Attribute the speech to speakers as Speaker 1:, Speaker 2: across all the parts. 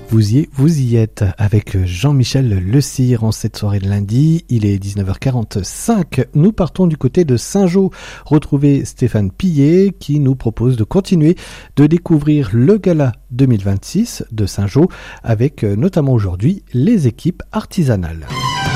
Speaker 1: Vous y êtes avec Jean-Michel Le Cire en cette soirée de lundi. Il est 19h45. Nous partons du côté de Saint-Jean. Retrouver Stéphane Pillet qui nous propose de continuer de découvrir le gala 2026 de Saint-Jean avec notamment aujourd'hui les équipes artisanales.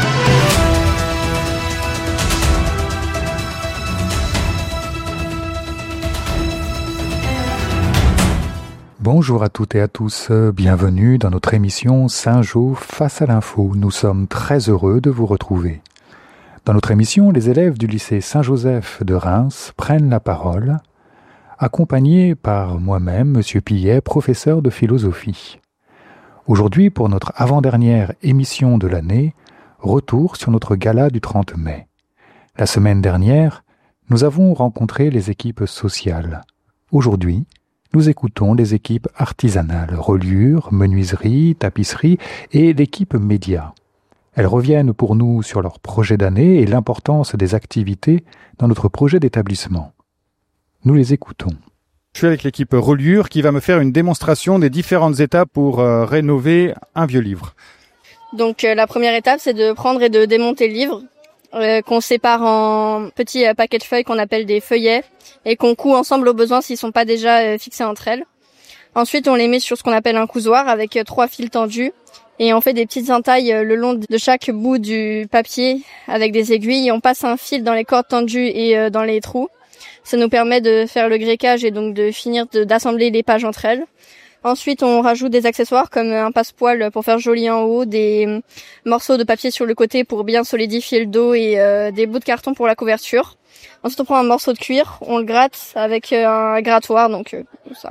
Speaker 2: Bonjour à toutes et à tous, bienvenue dans notre émission Saint-Jean face à l'info. Nous sommes très heureux de vous retrouver. Dans notre émission, les élèves du lycée Saint-Joseph de Reims prennent la parole, accompagnés par moi-même, Monsieur Pillet, professeur de philosophie. Aujourd'hui, pour notre avant-dernière émission de l'année, retour sur notre gala du 30 mai. La semaine dernière, nous avons rencontré les équipes sociales. Aujourd'hui, nous écoutons les équipes artisanales, reliure, menuiserie, tapisserie et l'équipe média. Elles reviennent pour nous sur leur projet d'année et l'importance des activités dans notre projet d'établissement. Nous les écoutons.
Speaker 3: Je suis avec l'équipe reliure qui va me faire une démonstration des différentes étapes pour rénover un vieux livre.
Speaker 4: Donc la première étape, c'est de prendre et de démonter le livre. Qu'on sépare en petits paquets de feuilles qu'on appelle des feuillets et qu'on coud ensemble au besoin s'ils sont pas déjà fixés entre elles. Ensuite, on les met sur ce qu'on appelle un cousoir avec 3 fils tendus et on fait des petites entailles le long de chaque bout du papier avec des aiguilles. On passe un fil dans les cordes tendues et dans les trous. Ça nous permet de faire le greffage et donc de finir d'assembler les pages entre elles. Ensuite, on rajoute des accessoires comme un passepoil pour faire joli en haut, des morceaux de papier sur le côté pour bien solidifier le dos et des bouts de carton pour la couverture. Ensuite, on prend un morceau de cuir, on le gratte avec un grattoir, donc ça.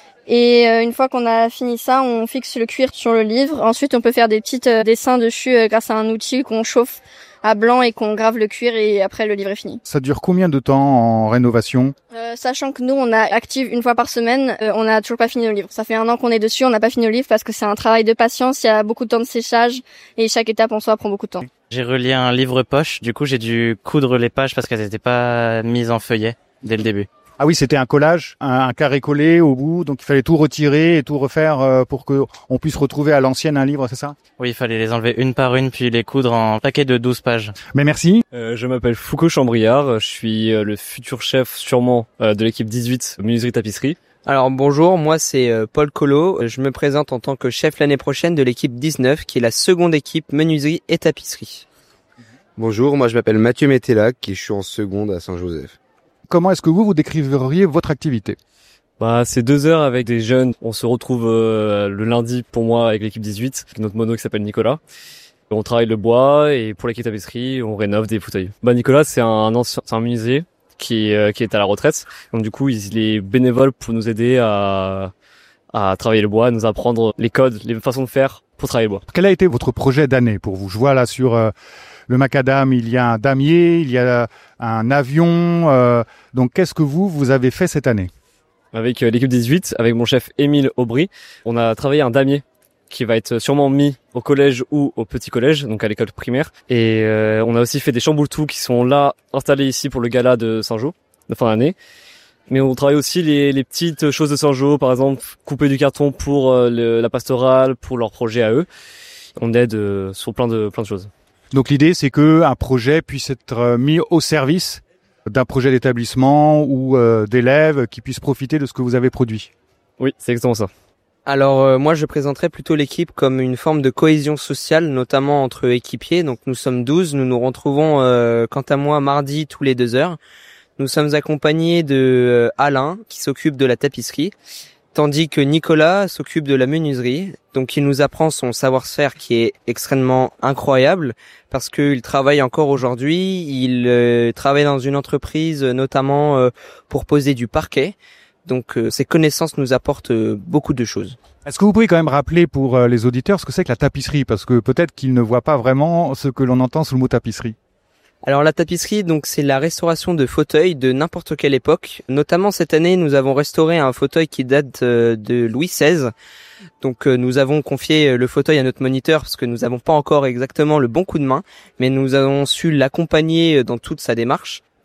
Speaker 4: Et une fois qu'on a fini ça, on fixe le cuir sur le livre. Ensuite, on peut faire des petits dessins dessus grâce à un outil qu'on chauffe à blanc et qu'on grave le cuir et après le livre est fini.
Speaker 3: Ça dure combien de temps en rénovation ?
Speaker 4: Sachant que nous, on a active une fois par semaine, on n'a toujours pas fini le livre. Ça fait 1 an qu'on est dessus, on n'a pas fini le livre parce que c'est un travail de patience, il y a beaucoup de temps de séchage et chaque étape en soi prend beaucoup de temps.
Speaker 5: J'ai relié un livre poche, du coup j'ai dû coudre les pages parce qu'elles n'étaient pas mises en feuillet dès le début.
Speaker 3: Ah oui, c'était un collage, un carré collé au bout, donc il fallait tout retirer et tout refaire pour que on puisse retrouver à l'ancienne un livre, c'est ça ?
Speaker 5: Oui, il fallait les enlever une par une puis les coudre en paquet de 12 pages.
Speaker 3: Mais merci.
Speaker 6: Je m'appelle Foucault Chambriard, je suis le futur chef sûrement de l'équipe 18 menuiserie tapisserie.
Speaker 7: Alors bonjour, moi c'est Paul Collot, je me présente en tant que chef l'année prochaine de l'équipe 19 qui est la seconde équipe menuiserie et tapisserie.
Speaker 8: Bonjour, moi je m'appelle Mathieu Métellac et je suis en seconde à Saint-Joseph.
Speaker 3: Comment est-ce que vous décriveriez votre activité ?
Speaker 6: C'est 2 heures avec des jeunes. On se retrouve le lundi pour moi avec l'équipe 18, notre mono qui s'appelle Nicolas. On travaille le bois et pour l'équipe tapisserie, on rénove des fauteuils. Nicolas, c'est un menuisier qui est à la retraite. Donc du coup, il est bénévole pour nous aider à travailler le bois, à nous apprendre les codes, les façons de faire pour travailler le bois.
Speaker 3: Quel a été votre projet d'année pour vous ? Je vois là sur le macadam, il y a un damier, il y a un avion. Donc qu'est-ce que vous avez fait cette année ?
Speaker 6: Avec l'équipe 18, avec mon chef Émile Aubry, on a travaillé un damier qui va être sûrement mis au collège ou au petit collège, donc à l'école primaire. Et on a aussi fait des chamboule-tout qui sont là, installés ici pour le gala de Saint-Jean, de fin d'année. Mais on travaille aussi les petites choses de Saint-Jean, par exemple couper du carton pour la pastorale, pour leur projet à eux. On aide sur plein de choses.
Speaker 3: Donc l'idée, c'est que un projet puisse être mis au service d'un projet d'établissement ou d'élèves qui puissent profiter de ce que vous avez produit.
Speaker 6: Oui, c'est exactement ça.
Speaker 7: Alors moi je présenterais plutôt l'équipe comme une forme de cohésion sociale, notamment entre équipiers. Donc nous sommes 12, nous nous retrouvons quant à moi mardi tous les 2 heures. Nous sommes accompagnés de Alain qui s'occupe de la tapisserie, tandis que Nicolas s'occupe de la menuiserie. Donc il nous apprend son savoir-faire qui est extrêmement incroyable parce qu'il travaille encore aujourd'hui. Il travaille dans une entreprise notamment pour poser du parquet. Donc ses connaissances nous apportent beaucoup de choses.
Speaker 3: Est-ce que vous pouvez quand même rappeler pour les auditeurs ce que c'est que la tapisserie ? Parce que peut-être qu'ils ne voient pas vraiment ce que l'on entend sous le mot tapisserie.
Speaker 7: Alors la tapisserie, donc c'est la restauration de fauteuils de n'importe quelle époque. Notamment cette année, nous avons restauré un fauteuil qui date de Louis XVI. Donc nous avons confié le fauteuil à notre moniteur parce que nous n'avons pas encore exactement le bon coup de main, mais nous avons su l'accompagner dans toute sa démarche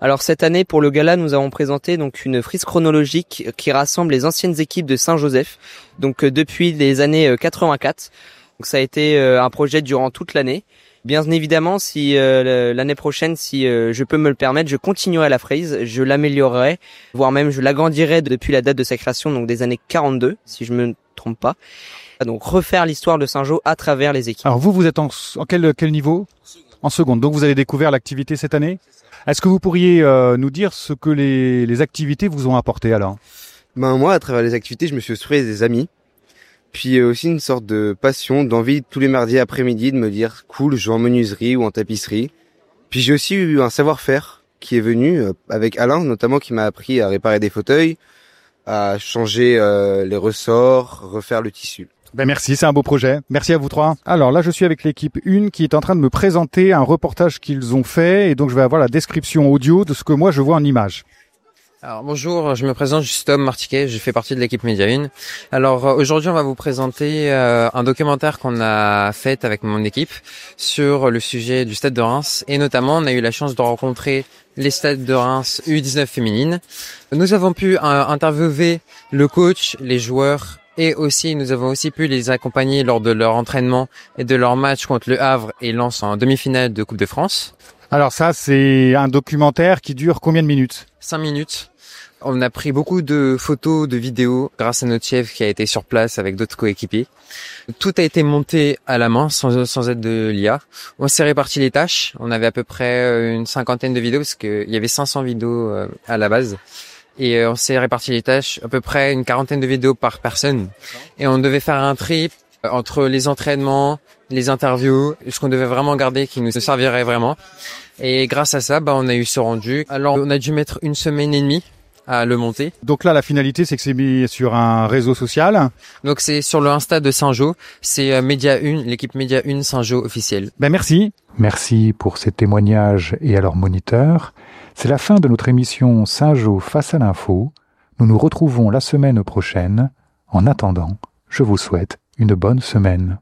Speaker 7: Alors cette année, pour le gala, nous avons présenté donc une frise chronologique qui rassemble les anciennes équipes de Saint-Joseph, donc depuis les années 84. Donc ça a été un projet durant toute l'année. Bien évidemment, si l'année prochaine, si je peux me le permettre, je continuerai la frise, je l'améliorerai, voire même je l'agrandirai depuis la date de sa création, donc des années 42, si je me trompe pas. Donc refaire l'histoire de Saint-Jean à travers les équipes.
Speaker 3: Alors vous êtes en quel niveau ? En seconde. Donc vous avez découvert l'activité cette année ? Est-ce que vous pourriez nous dire ce que les activités vous ont apporté alors ?
Speaker 8: Moi, à travers les activités, je me suis fait des amis. Puis aussi une sorte de passion, d'envie tous les mardis après-midi de me dire cool, je joue en menuiserie ou en tapisserie. Puis j'ai aussi eu un savoir-faire qui est venu avec Alain, notamment qui m'a appris à réparer des fauteuils, à changer les ressorts, refaire le tissu.
Speaker 3: Merci, c'est un beau projet. Merci à vous trois. Alors là, je suis avec l'équipe 1 qui est en train de me présenter un reportage qu'ils ont fait et donc je vais avoir la description audio de ce que moi je vois en image.
Speaker 9: Alors bonjour, je me présente, je suis Tom Martiquet, je fais partie de l'équipe Média 1. Alors aujourd'hui on va vous présenter un documentaire qu'on a fait avec mon équipe sur le sujet du Stade de Reims et notamment on a eu la chance de rencontrer les Stades de Reims U19 féminines. Nous avons pu interviewer le coach, les joueurs et aussi nous avons aussi pu les accompagner lors de leur entraînement et de leur match contre le Havre et Lens en demi-finale de Coupe de France.
Speaker 3: Alors ça c'est un documentaire qui dure combien de minutes ?
Speaker 9: 5 minutes. On a pris beaucoup de photos, de vidéos grâce à notre chef qui a été sur place avec d'autres coéquipiers. Tout a été monté à la main sans aide de l'IA. On s'est réparti les tâches. On avait à peu près une 50aine de vidéos parce qu'il y avait 500 vidéos à la base. Et on s'est réparti les tâches, à peu près une 40aine de vidéos par personne. Et on devait faire un tri entre les entraînements, les interviews, ce qu'on devait vraiment garder qui nous servirait vraiment. Et grâce à ça, on a eu ce rendu. Alors on a dû mettre 1 semaine et demie à le monter.
Speaker 3: Donc là, la finalité, c'est que c'est mis sur un réseau social.
Speaker 9: Donc c'est sur le Insta de Saint-Jean, c'est Média 1, l'équipe Média 1 Saint-Jean officielle.
Speaker 3: Merci.
Speaker 2: Merci pour ces témoignages et à leurs moniteurs. C'est la fin de notre émission Saint-Jean face à l'info. Nous nous retrouvons la semaine prochaine. En attendant, je vous souhaite une bonne semaine.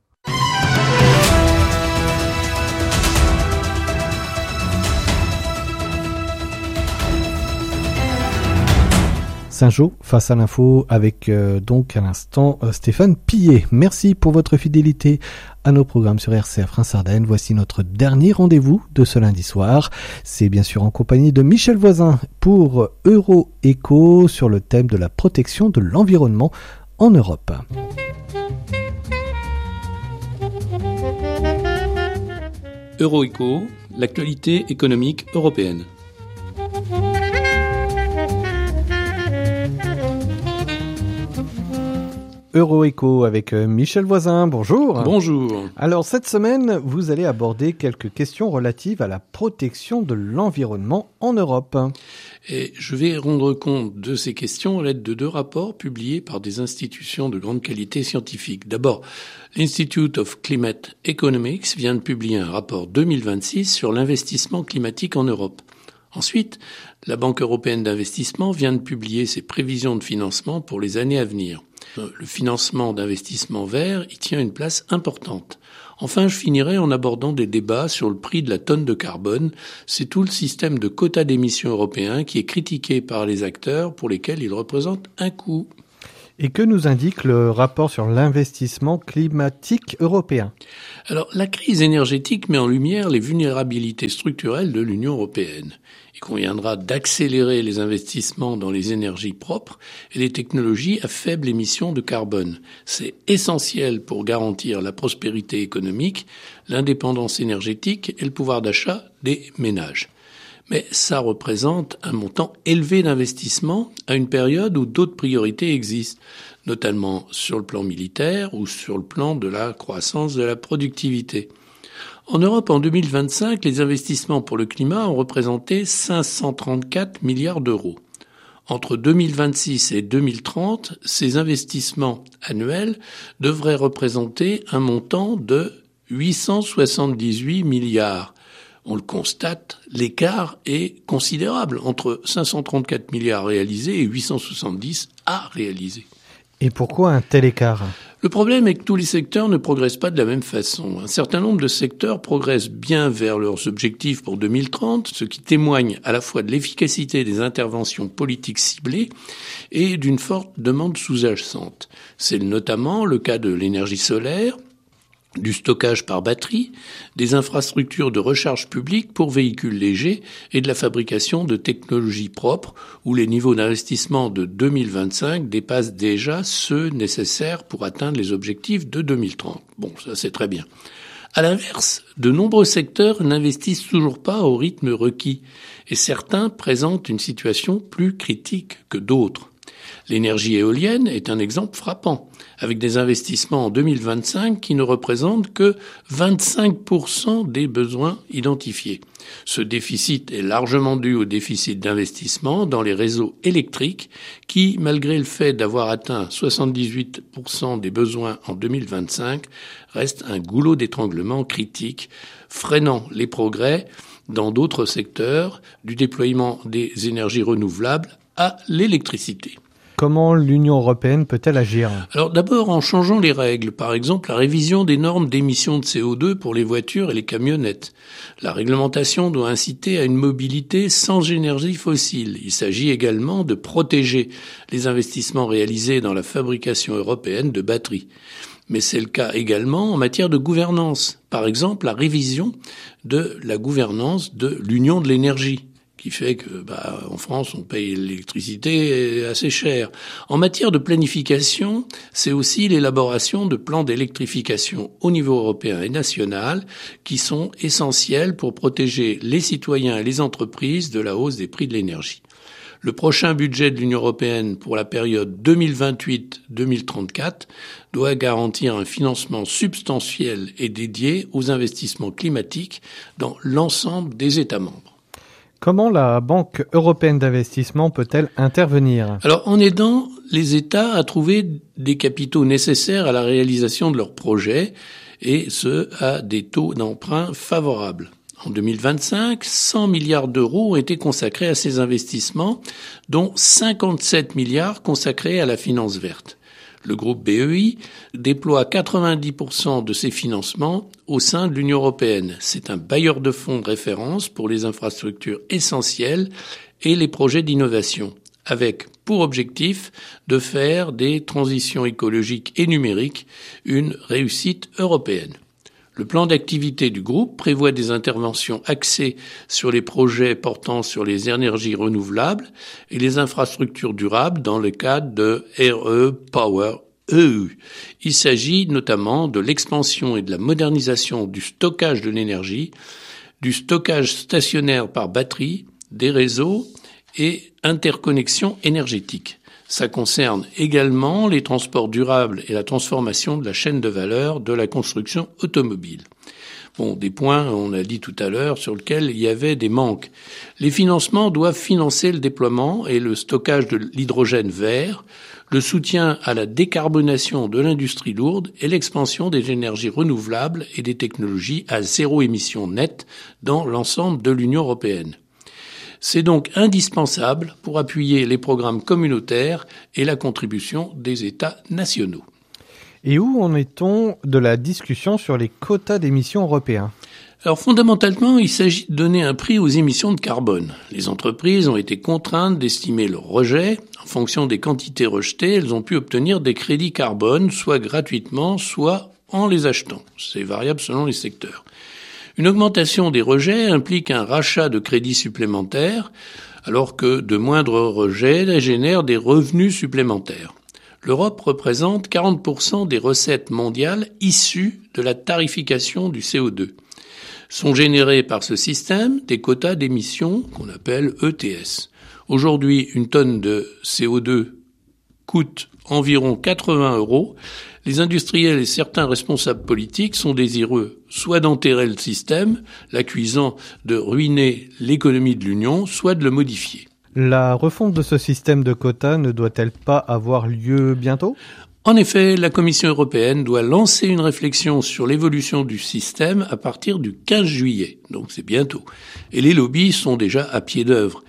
Speaker 1: Saint-Jean face à l'info avec donc à l'instant Stéphane Pillet. Merci pour votre fidélité à nos programmes sur RCF Reims-Ardennes. Voici notre dernier rendez-vous de ce lundi soir. C'est bien sûr en compagnie de Michel Voisin pour Euro-Éco sur le thème de la protection de l'environnement en Europe.
Speaker 10: Euro-Éco, l'actualité économique européenne.
Speaker 1: Euro-Éco avec Michel Voisin, bonjour.
Speaker 10: Bonjour.
Speaker 1: Alors cette semaine, vous allez aborder quelques questions relatives à la protection de l'environnement en Europe.
Speaker 10: Et je vais rendre compte de ces questions à l'aide de 2 rapports publiés par des institutions de grande qualité scientifique. D'abord, l'Institute of Climate Economics vient de publier un rapport 2026 sur l'investissement climatique en Europe. Ensuite, la Banque européenne d'investissement vient de publier ses prévisions de financement pour les années à venir. Le financement d'investissements verts y tient une place importante. Enfin, je finirai en abordant des débats sur le prix de la tonne de carbone. C'est tout le système de quotas d'émissions européen qui est critiqué par les acteurs pour lesquels il représente un coût.
Speaker 1: Et que nous indique le rapport sur l'investissement climatique européen ?
Speaker 10: Alors, la crise énergétique met en lumière les vulnérabilités structurelles de l'Union européenne. Il conviendra d'accélérer les investissements dans les énergies propres et les technologies à faible émission de carbone. C'est essentiel pour garantir la prospérité économique, l'indépendance énergétique et le pouvoir d'achat des ménages. Mais ça représente un montant élevé d'investissement à une période où d'autres priorités existent, notamment sur le plan militaire ou sur le plan de la croissance de la productivité. En Europe, en 2025, les investissements pour le climat ont représenté 534 milliards d'euros. Entre 2026 et 2030, ces investissements annuels devraient représenter un montant de 878 milliards. On le constate, l'écart est considérable entre 534 milliards réalisés et 870 à réaliser.
Speaker 1: Et pourquoi un tel écart ?
Speaker 10: Le problème est que tous les secteurs ne progressent pas de la même façon. Un certain nombre de secteurs progressent bien vers leurs objectifs pour 2030, ce qui témoigne à la fois de l'efficacité des interventions politiques ciblées et d'une forte demande sous-jacente. C'est notamment le cas de l'énergie solaire, du stockage par batterie, des infrastructures de recharge publique pour véhicules légers et de la fabrication de technologies propres où les niveaux d'investissement de 2025 dépassent déjà ceux nécessaires pour atteindre les objectifs de 2030. Bon, ça c'est très bien. À l'inverse, de nombreux secteurs n'investissent toujours pas au rythme requis et certains présentent une situation plus critique que d'autres. L'énergie éolienne est un exemple frappant, avec des investissements en 2025 qui ne représentent que 25% des besoins identifiés. Ce déficit est largement dû au déficit d'investissement dans les réseaux électriques qui, malgré le fait d'avoir atteint 78% des besoins en 2025, reste un goulot d'étranglement critique, freinant les progrès dans d'autres secteurs, du déploiement des énergies renouvelables à l'électricité.
Speaker 1: Comment l'Union européenne peut-elle agir ?
Speaker 10: Alors d'abord en changeant les règles, par exemple la révision des normes d'émissions de CO2 pour les voitures et les camionnettes. La réglementation doit inciter à une mobilité sans énergie fossile. Il s'agit également de protéger les investissements réalisés dans la fabrication européenne de batteries. Mais c'est le cas également en matière de gouvernance. Par exemple, la révision de la gouvernance de l'Union de l'énergie, qui fait que, en France, on paye l'électricité assez cher. En matière de planification, c'est aussi l'élaboration de plans d'électrification au niveau européen et national qui sont essentiels pour protéger les citoyens et les entreprises de la hausse des prix de l'énergie. Le prochain budget de l'Union européenne pour la période 2028-2034 doit garantir un financement substantiel et dédié aux investissements climatiques dans l'ensemble des États membres.
Speaker 1: Comment la Banque européenne d'investissement peut-elle intervenir ?
Speaker 10: Alors, en aidant les États à trouver des capitaux nécessaires à la réalisation de leurs projets, et ce, à des taux d'emprunt favorables. En 2025, 100 milliards d'euros ont été consacrés à ces investissements, dont 57 milliards consacrés à la finance verte. Le groupe BEI déploie 90% de ses financements au sein de l'Union européenne. C'est un bailleur de fonds de référence pour les infrastructures essentielles et les projets d'innovation, avec pour objectif de faire des transitions écologiques et numériques une réussite européenne. Le plan d'activité du groupe prévoit des interventions axées sur les projets portant sur les énergies renouvelables et les infrastructures durables dans le cadre de RE-Power EU. Il s'agit notamment de l'expansion et de la modernisation du stockage de l'énergie, du stockage stationnaire par batterie, des réseaux et interconnexion énergétique. Ça concerne également les transports durables et la transformation de la chaîne de valeur de la construction automobile. Bon, des points, on a dit tout à l'heure, sur lesquels il y avait des manques. Les financements doivent financer le déploiement et le stockage de l'hydrogène vert, le soutien à la décarbonation de l'industrie lourde et l'expansion des énergies renouvelables et des technologies à zéro émission nette dans l'ensemble de l'Union européenne. C'est donc indispensable pour appuyer les programmes communautaires et la contribution des États nationaux.
Speaker 1: Et où en est-on de la discussion sur les quotas d'émissions européens ?
Speaker 10: Alors fondamentalement, il s'agit de donner un prix aux émissions de carbone. Les entreprises ont été contraintes d'estimer leur rejet. En fonction des quantités rejetées, elles ont pu obtenir des crédits carbone, soit gratuitement, soit en les achetant. C'est variable selon les secteurs. Une augmentation des rejets implique un rachat de crédits supplémentaires, alors que de moindres rejets génèrent des revenus supplémentaires. L'Europe représente 40% des recettes mondiales issues de la tarification du CO2. Sont générés par ce système des quotas d'émissions qu'on appelle ETS. Aujourd'hui, une tonne de CO2 coûte environ 80 €. Les industriels et certains responsables politiques sont désireux soit d'enterrer le système, l'accusant de ruiner l'économie de l'Union, soit de le modifier.
Speaker 1: La refonte de ce système de quotas ne doit-elle pas avoir lieu bientôt ?
Speaker 10: En effet, la Commission européenne doit lancer une réflexion sur l'évolution du système à partir du 15 juillet, donc c'est bientôt. Et les lobbies sont déjà à pied d'œuvre.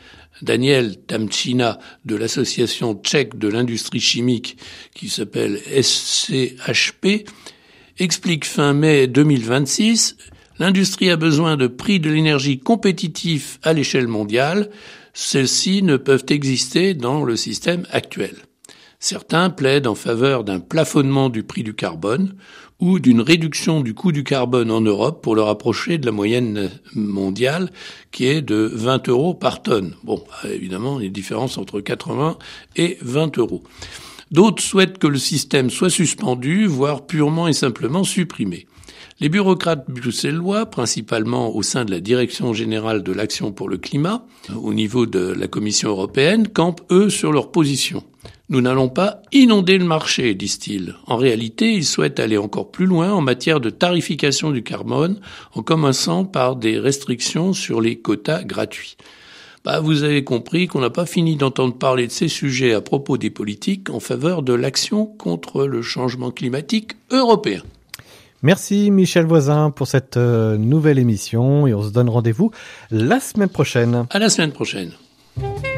Speaker 10: Daniel Tamčina de l'association tchèque de l'industrie chimique qui s'appelle SCHP, explique fin mai 2026, l'industrie a besoin de prix de l'énergie compétitifs à l'échelle mondiale. Ceux-ci ne peuvent exister dans le système actuel. Certains plaident en faveur d'un plafonnement du prix du carbone ou d'une réduction du coût du carbone en Europe pour le rapprocher de la moyenne mondiale qui est de 20 € par tonne. Bon, évidemment, il y a une différence entre 80 et 20 €. D'autres souhaitent que le système soit suspendu, voire purement et simplement supprimé. Les bureaucrates bruxellois, principalement au sein de la Direction générale de l'action pour le climat, au niveau de la Commission européenne, campent eux sur leur position. Nous n'allons pas inonder le marché, disent-ils. En réalité, ils souhaitent aller encore plus loin en matière de tarification du carbone, en commençant par des restrictions sur les quotas gratuits. Vous avez compris qu'on n'a pas fini d'entendre parler de ces sujets à propos des politiques en faveur de l'action contre le changement climatique européen.
Speaker 1: Merci Michel Voisin pour cette nouvelle émission et on se donne rendez-vous la semaine prochaine.
Speaker 10: À la semaine prochaine.